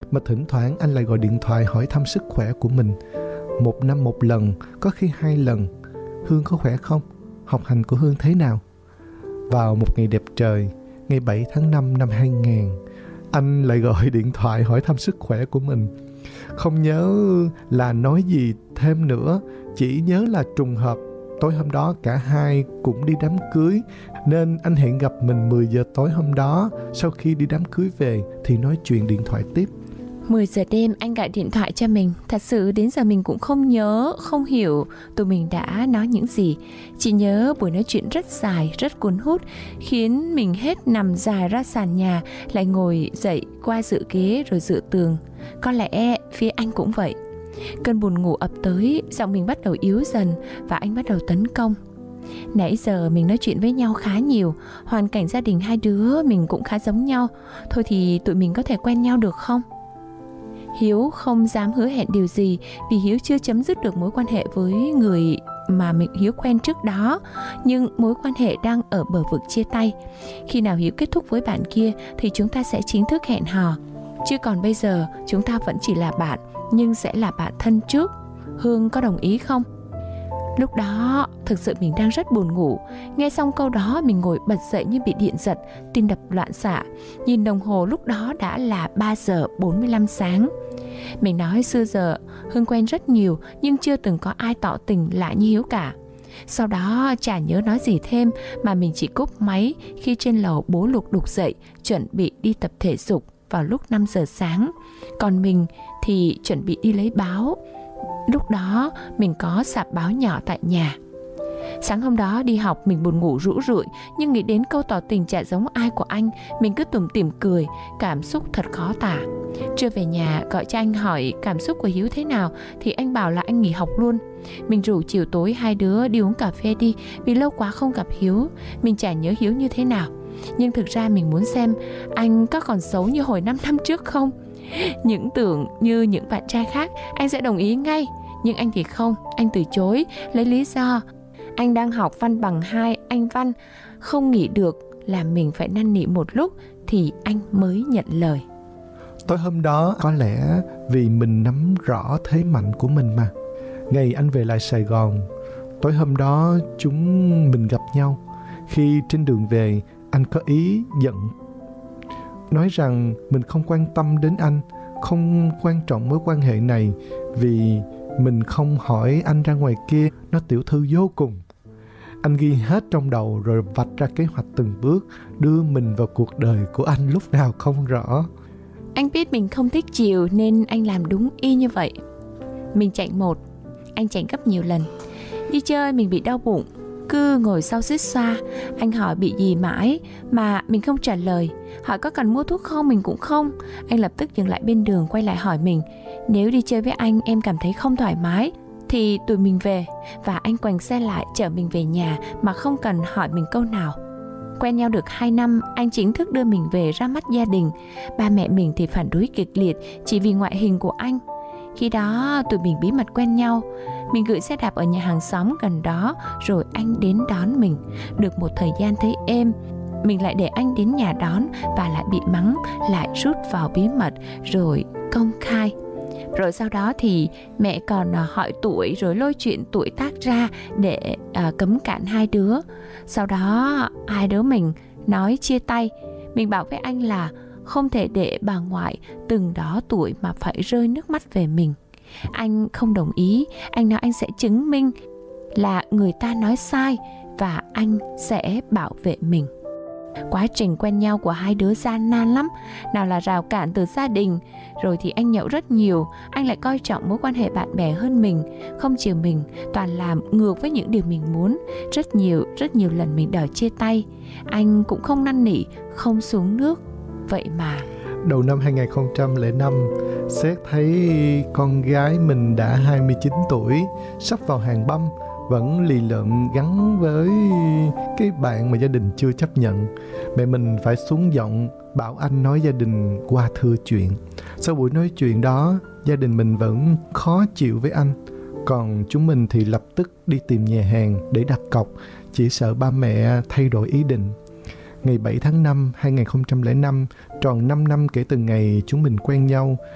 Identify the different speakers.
Speaker 1: mà thỉnh thoảng anh lại gọi điện thoại hỏi thăm sức khỏe của mình. 1 năm 1 lần, có khi 2 lần. Hương có khỏe không? Học hành của Hương thế nào? Vào một ngày đẹp trời, ngày 7 tháng 5 năm 2000, anh lại gọi điện thoại hỏi thăm sức khỏe của mình. Không nhớ là nói gì thêm nữa, chỉ nhớ là trùng hợp tối hôm đó cả hai cũng đi đám cưới, nên anh hẹn gặp mình 10 giờ tối hôm đó. Sau khi đi đám cưới về thì nói chuyện điện thoại tiếp.
Speaker 2: 10 giờ đêm anh gọi điện thoại cho mình. Thật sự đến giờ mình cũng không nhớ, không hiểu tụi mình đã nói những gì. Chỉ nhớ buổi nói chuyện rất dài, rất cuốn hút, khiến mình hết nằm dài ra sàn nhà, lại ngồi dậy qua dựa ghế rồi dựa tường. Có lẽ phía anh cũng vậy. Cơn buồn ngủ ập tới, giọng mình bắt đầu yếu dần và anh bắt đầu tấn công. Nãy giờ mình nói chuyện với nhau khá nhiều, hoàn cảnh gia đình hai đứa mình cũng khá giống nhau. Thôi thì tụi mình có thể quen nhau được không? Hiếu không dám hứa hẹn điều gì vì Hiếu chưa chấm dứt được mối quan hệ với người mà Hiếu quen trước đó. Nhưng mối quan hệ đang ở bờ vực chia tay. Khi nào Hiếu kết thúc với bạn kia thì chúng ta sẽ chính thức hẹn hò. Chứ còn bây giờ chúng ta vẫn chỉ là bạn, nhưng sẽ là bạn thân trước. Hương có đồng ý không? Lúc đó thực sự mình đang rất buồn ngủ. Nghe xong câu đó mình ngồi bật dậy như bị điện giật, tim đập loạn xạ. Nhìn đồng hồ lúc đó đã là 3 giờ 45 sáng. Mình nói xưa giờ Hương quen rất nhiều, nhưng chưa từng có ai tỏ tình lạ như Hiếu cả. Sau đó chả nhớ nói gì thêm, mà mình chỉ cúp máy khi trên lầu bố Lục đục dậy chuẩn bị đi tập thể dục vào lúc 5 giờ sáng. Còn mình thì chuẩn bị đi lấy báo. Lúc đó mình có sạp báo nhỏ tại nhà. Sáng hôm đó đi học mình buồn ngủ rũ rượi, nhưng nghĩ đến câu tỏ tình chả giống ai của anh, mình cứ tủm tỉm cười, cảm xúc thật khó tả. Trưa về nhà gọi cho anh hỏi cảm xúc của Hiếu thế nào, thì anh bảo là anh nghỉ học luôn. Mình rủ chiều tối hai đứa đi uống cà phê đi, vì lâu quá không gặp Hiếu. Mình chả nhớ Hiếu như thế nào, nhưng thực ra mình muốn xem anh có còn xấu như hồi 5 năm trước không. Những tưởng như những bạn trai khác anh sẽ đồng ý ngay, nhưng anh thì không. Anh từ chối lấy lý do anh đang học văn bằng 2, anh văn không nghỉ được, làm mình phải năn nỉ một lúc thì anh mới nhận lời.
Speaker 1: Tối hôm đó có lẽ vì mình nắm rõ thế mạnh của mình mà. Ngày anh về lại Sài Gòn, tối hôm đó mình gặp nhau. Khi trên đường về, anh có ý giận, nói rằng mình không quan tâm đến anh, không quan trọng mối quan hệ này, vì mình không hỏi anh ra ngoài kia, nó tiểu thư vô cùng. Anh ghi hết trong đầu rồi vạch ra kế hoạch từng bước đưa mình vào cuộc đời của anh lúc nào không rõ.
Speaker 2: Anh biết mình không thích chiều nên anh làm đúng y như vậy. Mình chạy một, anh chạy gấp nhiều lần. Đi chơi mình bị đau bụng, cứ ngồi sau xích xoa. Anh hỏi bị gì mãi mà mình không trả lời. Hỏi có cần mua thuốc không, mình cũng không. Anh lập tức dừng lại bên đường, quay lại hỏi mình, nếu đi chơi với anh em cảm thấy không thoải mái thì tụi mình về. Và anh quành xe lại chở mình về nhà mà không cần hỏi mình câu nào. Quen nhau được 2 năm, anh chính thức đưa mình về ra mắt gia đình. Ba mẹ mình thì phản đối kịch liệt chỉ vì ngoại hình của anh. Khi đó tụi mình bí mật quen nhau. Mình gửi xe đạp ở nhà hàng xóm gần đó, rồi anh đến đón mình. Được một thời gian thấy êm, mình lại để anh đến nhà đón và lại bị mắng, lại rút vào bí mật rồi công khai. Rồi sau đó thì mẹ còn hỏi tuổi rồi lôi chuyện tuổi tác ra để cấm cản hai đứa. Sau đó hai đứa mình nói chia tay. Mình bảo với anh là không thể để bà ngoại từng đó tuổi mà phải rơi nước mắt về mình. Anh không đồng ý. Anh nói anh sẽ chứng minh là người ta nói sai và anh sẽ bảo vệ mình. Quá trình quen nhau của hai đứa gian nan lắm. Nào là rào cản từ gia đình, rồi thì anh nhậu rất nhiều. Anh lại coi trọng mối quan hệ bạn bè hơn mình, không chiều mình, toàn làm ngược với những điều mình muốn. Rất nhiều lần mình đòi chia tay. Anh cũng không năn nỉ, không xuống nước. Vậy mà
Speaker 1: đầu năm 2005, xét thấy con gái mình đã 29 tuổi, sắp vào hàng băm, vẫn lì lợm gắn với cái bạn mà gia đình chưa chấp nhận. Mẹ mình phải xuống giọng bảo anh nói gia đình qua thưa chuyện. Sau buổi nói chuyện đó, gia đình mình vẫn khó chịu với anh. Còn chúng mình thì lập tức đi tìm nhà hàng để đặt cọc, chỉ sợ ba mẹ thay đổi ý định. Ngày 7 tháng 5, 2005, tròn 5 năm kể từ ngày chúng mình quen nhau,